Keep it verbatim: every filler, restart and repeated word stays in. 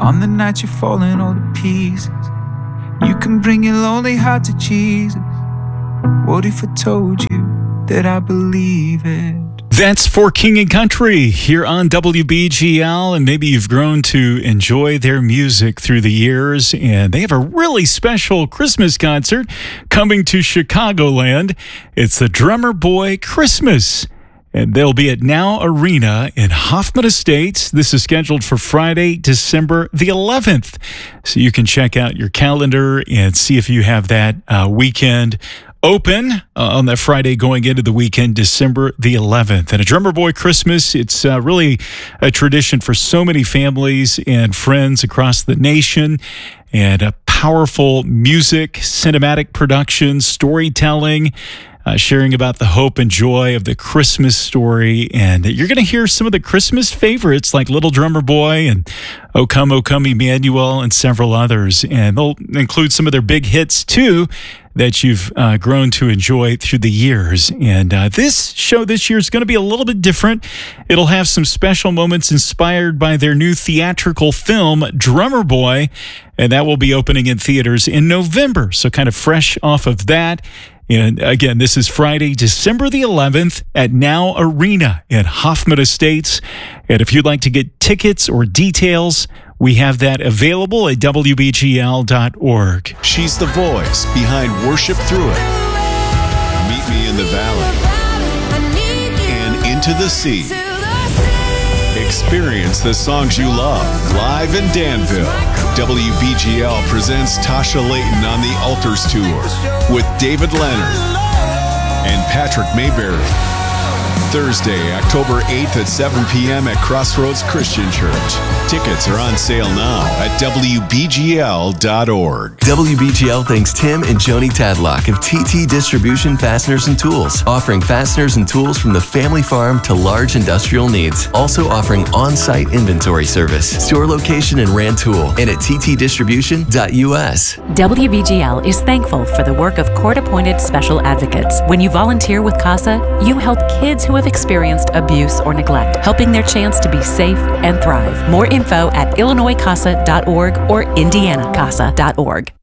On the night you're falling all to pieces, you can bring your lonely heart to Jesus. What if I told you that I believe it? That's For King and Country here on W B G L, and maybe you've grown to enjoy their music through the years, and they have a really special Christmas concert coming to Chicagoland. It's the Drummer Boy Christmas, and they'll be at Now Arena in Hoffman Estates. This is scheduled for Friday, December the eleventh, so you can check out your calendar and see if you have that uh, weekend open uh, on that Friday going into the weekend, December the eleventh. And a Drummer Boy Christmas, it's uh, really a tradition for so many families and friends across the nation. And a powerful music, cinematic production, storytelling, uh, sharing about the hope and joy of the Christmas story. And you're going to hear some of the Christmas favorites like Little Drummer Boy and O Come, O Come, Emmanuel, and several others. And they'll include some of their big hits, too, that you've uh, grown to enjoy through the years. And uh, this show this year is going to be a little bit different. It'll have some special moments inspired by their new theatrical film, Drummer Boy, and that will be opening in theaters in November. So kind of fresh off of that. And again, this is Friday, December the eleventh at Now Arena in Hoffman Estates. And if you'd like to get tickets or details, we have that available at W B G L dot org. She's the voice behind Worship Through It, Meet Me in the Valley, and Into the Sea. Experience the songs you love live in Danville. W B G L presents Tasha Layton on the Altars Tour with David Leonard and Patrick Mayberry. Thursday, October eighth at seven p.m. at Crossroads Christian Church. Tickets are on sale now at W B G L dot org. W B G L thanks Tim and Joni Tadlock of T T Distribution Fasteners and Tools, offering fasteners and tools from the family farm to large industrial needs. Also offering on-site inventory service, store location in Rantoul, and at T T distribution dot U S. W B G L is thankful for the work of court-appointed special advocates. When you volunteer with CASA, you help kids who have experienced abuse or neglect, helping their chance to be safe and thrive. More info at illinois casa dot org or indiana casa dot org.